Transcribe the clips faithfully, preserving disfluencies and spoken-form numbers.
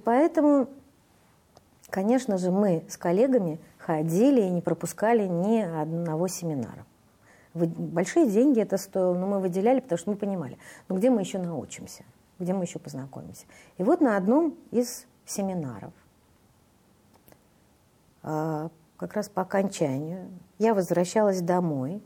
поэтому, конечно же, мы с коллегами ходили и не пропускали ни одного семинара. Большие деньги это стоило, но мы выделяли, потому что мы понимали, ну где мы еще научимся, где мы еще познакомимся. И вот на одном из семинаров, как раз по окончанию, я возвращалась домой,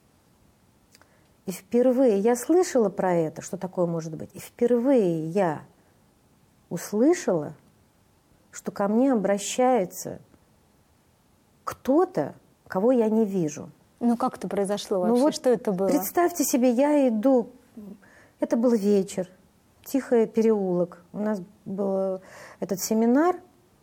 и впервые я слышала про это, что такое может быть, и впервые я услышала, что ко мне обращается кто-то, кого я не вижу. Ну, как это произошло вообще? Ну, вот что это было? Представьте себе, я иду, это был вечер, тихий переулок. У нас был этот семинар,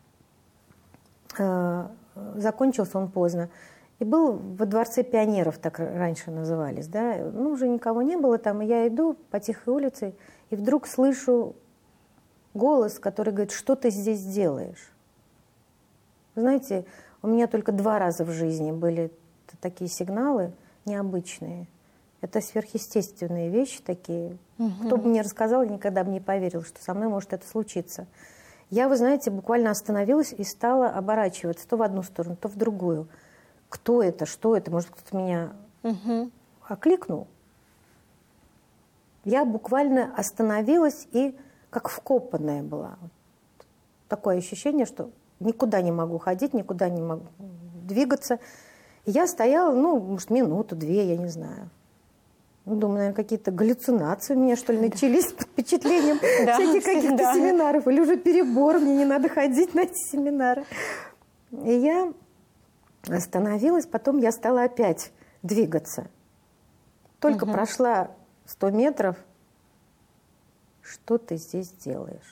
э, закончился он поздно. И был во Дворце пионеров, так раньше назывались, да. Ну, уже никого не было там, и я иду по тихой улице, и вдруг слышу голос, который говорит: что ты здесь делаешь? Вы знаете, у меня только два раза в жизни были такие сигналы необычные. Это сверхъестественные вещи такие. Угу. Кто бы мне рассказал, я никогда бы не поверил, что со мной может это случиться. Я, вы знаете, буквально остановилась и стала оборачиваться то в одну сторону, то в другую. Кто это? Что это? Может, кто-то меня угу. окликнул? Я буквально остановилась и как вкопанная была. Такое ощущение, что никуда не могу ходить, никуда не могу двигаться. И я стояла, ну, может, минуту-две, я не знаю. Думаю, наверное, какие-то галлюцинации у меня, что ли, начались под впечатлением всяких каких-то семинаров. Или уже перебор, мне не надо ходить на эти семинары. И я остановилась, потом я стала опять двигаться. Только угу. прошла сто метров. Что ты здесь делаешь?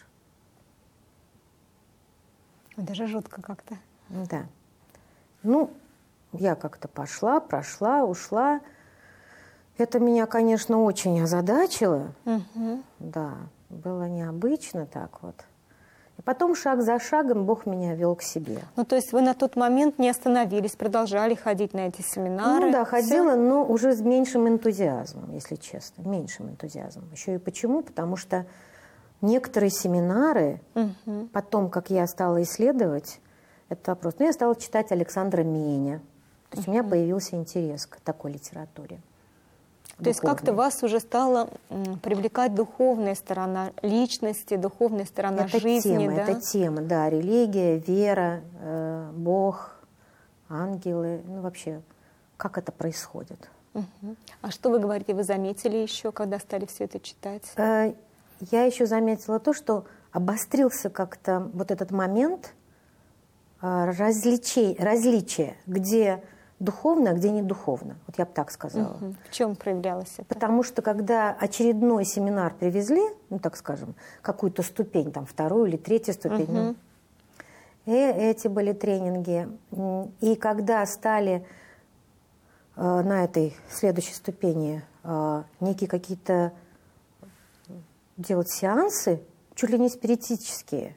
Даже жутко как-то. Да. Ну, я как-то пошла, прошла, ушла. Это меня, конечно, очень озадачило. Угу. Да, было необычно так вот. И потом шаг за шагом Бог меня вел к себе. Ну, то есть вы на тот момент не остановились, продолжали ходить на эти семинары? Ну да, ходила, Все? но уже с меньшим энтузиазмом, если честно. Меньшим энтузиазмом. Еще и почему? Потому что некоторые семинары, угу. потом, как я стала исследовать этот вопрос, ну, я стала читать Александра Меня. То есть угу. у меня появился интерес к такой литературе. То есть как-то вас уже стала привлекать духовная сторона личности, духовная сторона это жизни, тема, да? Это тема, да, религия, вера, э, Бог, ангелы, ну вообще, как это происходит. Угу. А что вы говорите, вы заметили еще, когда стали все это читать? Э, я еще заметила то, что обострился как-то вот этот момент э, различия, различия, где духовно, а где не духовно. Вот я бы так сказала. Угу. В чем проявлялось это? Потому что когда очередной семинар привезли, ну так скажем, какую-то ступень, там вторую или третью ступень, угу. ну, и эти были тренинги. И когда стали э, на этой следующей ступени э, некие какие-то делать сеансы, чуть ли не спиритические,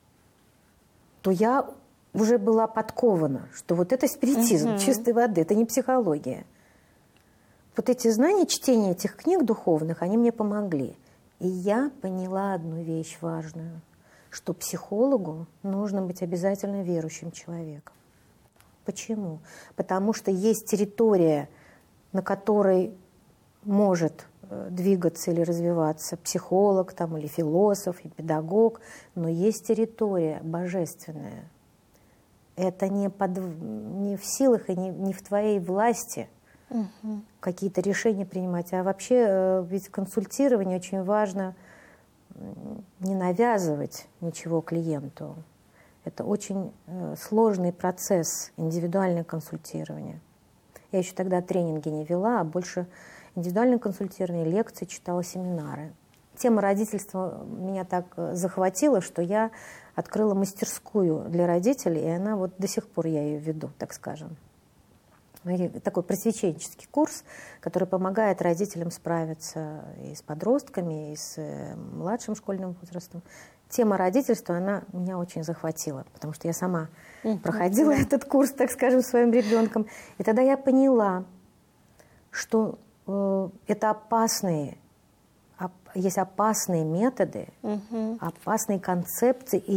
то я уже была подкована, что вот это спиритизм uh-huh. чистой воды, это не психология. Вот эти знания, чтение этих книг духовных, они мне помогли. И я поняла одну вещь важную, что психологу нужно быть обязательно верующим человеком. Почему? Потому что есть территория, на которой может двигаться или развиваться психолог там, или философ, и педагог, но есть территория божественная. Это не, под, не в силах и не, не в твоей власти угу. какие-то решения принимать. А вообще ведь консультирование очень важно не навязывать ничего клиенту. Это очень сложный процесс, индивидуальное консультирование. Я еще тогда тренинги не вела, а больше индивидуальное консультирование, лекции читала, семинары. Тема родительства меня так захватила, что я открыла мастерскую для родителей, и она вот до сих пор я ее веду, так скажем. Такой просвещенческий курс, который помогает родителям справиться и с подростками, и с младшим школьным возрастом. Тема родительства, она меня очень захватила, потому что я сама проходила этот курс, так скажем, своим ребенком. И тогда я поняла, что э, это опасные, оп, есть опасные методы, угу. опасные концепции, и